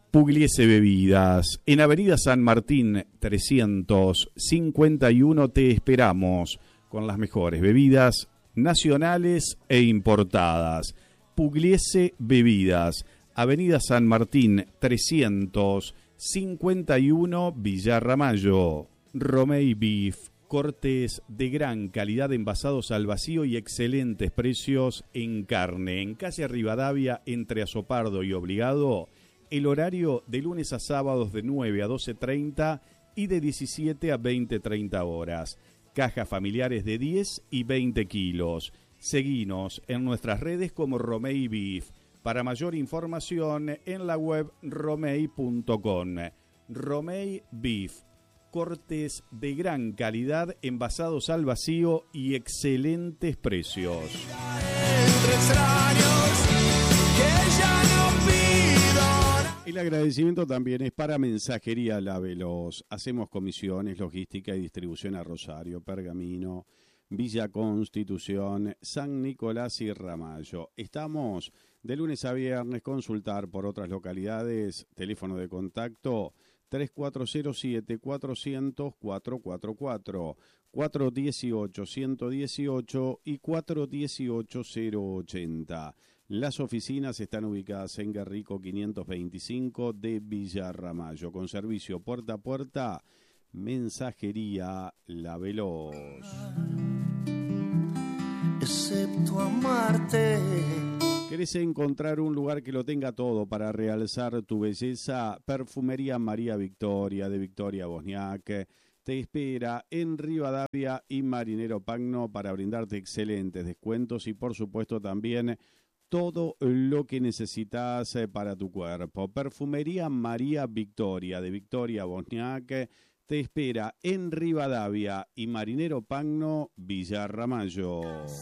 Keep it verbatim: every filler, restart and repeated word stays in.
Pugliese Bebidas, en Avenida San Martín trescientos cincuenta y uno te esperamos con las mejores bebidas nacionales e importadas. Pugliese Bebidas, Avenida San Martín trescientos cincuenta y uno Villa Ramallo. Romei Beef, cortes de gran calidad envasados al vacío y excelentes precios en carne. En calle Rivadavia, entre Azopardo y Obligado, el horario de lunes a sábados de nueve a doce treinta y de diecisiete a veinte treinta horas. Cajas familiares de diez y veinte kilos. Seguinos en nuestras redes como Romei Beef. Para mayor información en la web romei punto com. Romei Beef, cortes de gran calidad envasados al vacío y excelentes precios. Entre extraños que ya no pido. El agradecimiento también es para Mensajería La Veloz. Hacemos comisiones, logística y distribución a Rosario, Pergamino, Villa Constitución, San Nicolás y Ramallo. Estamos de lunes a viernes. Consultar por otras localidades. Teléfono de contacto tres cuatro cero siete cuatrocientos cuatro cuatro cuatro, cuatro uno ocho, uno uno ocho y cuatro uno ocho, cero ochenta. Las oficinas están ubicadas en Guerrico quinientos veinticinco de Villa Ramallo, con servicio puerta a puerta. Mensajería La Veloz. Excepto amarte. ¿Querés encontrar un lugar que lo tenga todo para realzar tu belleza? Perfumería María Victoria de Victoria Bosniak te espera en Rivadavia y Marinero Pagno para brindarte excelentes descuentos y por supuesto también todo lo que necesitas para tu cuerpo. Perfumería María Victoria de Victoria Bosniak te espera en Rivadavia y Marinero Pagno, Villa Ramallo.